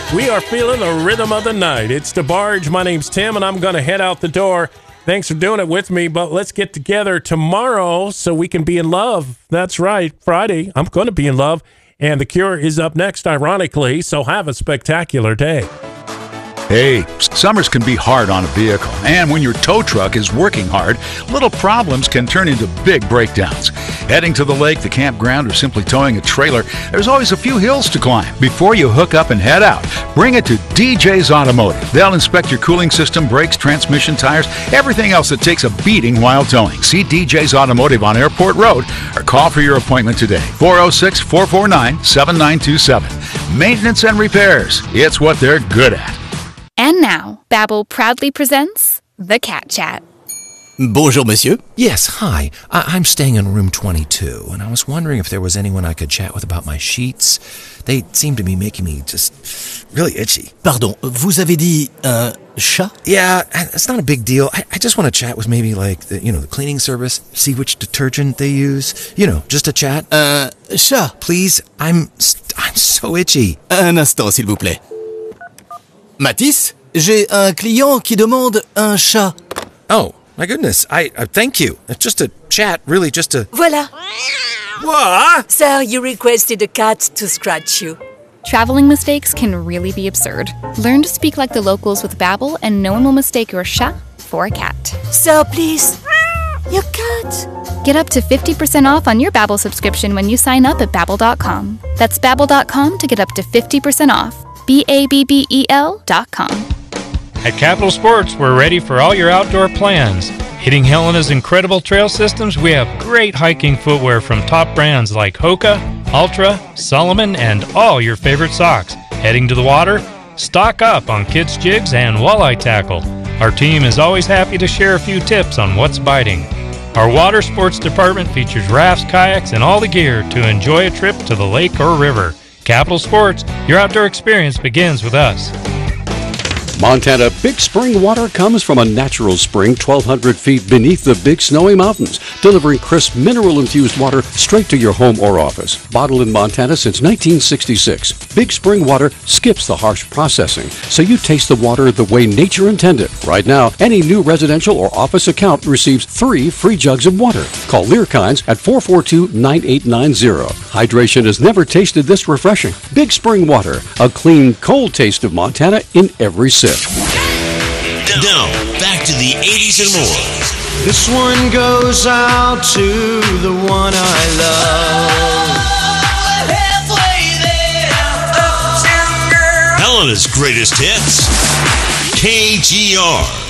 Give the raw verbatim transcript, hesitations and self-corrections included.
We are feeling the rhythm of the night. It's DeBarge. My name's Tim, and I'm going to head out the door. Thanks for doing it with me, but let's get together tomorrow so we can be in love. That's right, Friday, I'm going to be in love, and The Cure is up next, ironically, so have a spectacular day. Hey, summers can be hard on a vehicle, and when your tow truck is working hard, little problems can turn into big breakdowns. Heading to the lake, the campground, or simply towing a trailer, there's always a few hills to climb. Before you hook up and head out, bring it to D J's Automotive. They'll inspect your cooling system, brakes, transmission, tires, everything else that takes a beating while towing. See D J's Automotive on Airport Road or call for your appointment today. four oh six, four four nine, seven nine two seven. Maintenance and repairs, it's what they're good at. And now, Babbel proudly presents The Cat Chat. Bonjour, monsieur. Yes, hi. I- I'm staying in room twenty-two, and I was wondering if there was anyone I could chat with about my sheets. They seem to be making me just really itchy. Pardon, vous avez dit un chat? Yeah, it's not a big deal. I, I just want to chat with maybe like, the, you know, the cleaning service, see which detergent they use. You know, just a chat. Un chat? Please, I'm, I'm so itchy. Un instant, s'il vous plaît. Mathis, j'ai un client qui demande un chat. Oh, my goodness. I, I thank you. It's just a chat, really, just a... Voilà. What? Sir, you requested a cat to scratch you. Traveling mistakes can really be absurd. Learn to speak like the locals with Babbel, and no one will mistake your chat for a cat. Sir, please. Your cat. Get up to fifty percent off on your Babbel subscription when you sign up at Babbel dot com. That's Babbel dot com to get up to fifty percent off. B A B B E L dot com. At Capital Sports, we're ready for all your outdoor plans. Hitting Helena's incredible trail systems, we have great hiking footwear from top brands like Hoka, Ultra, Salomon, and all your favorite socks. Heading to the water? Stock up on kids' jigs and walleye tackle. Our team is always happy to share a few tips on what's biting. Our water sports department features rafts, kayaks, and all the gear to enjoy a trip to the lake or river. Capital Sports, your outdoor experience begins with us. Montana Big Spring water comes from a natural spring twelve hundred feet beneath the Big Snowy Mountains, delivering crisp mineral-infused water straight to your home or office. Bottled in Montana since nineteen sixty-six, Big Spring water skips the harsh processing, so you taste the water the way nature intended. Right now, any new residential or office account receives three free jugs of water. Call Learkines at four four two, nine eight nine zero. Hydration has never tasted this refreshing. Big Spring water, a clean, cold taste of Montana in every sip. Now, back to the eighties and more. This one goes out to the one I love. Helena's greatest hits. K G R.